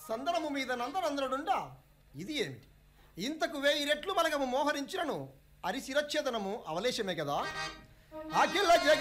సందనము మీద నందనందనుడుండా ఇది ఏమిటి? ఇంతకు 1000 రెట్లు బలగము మోహరించినను అరిశిరచ్ఛేదనము అవలేశమే కదా. అఖిల జగ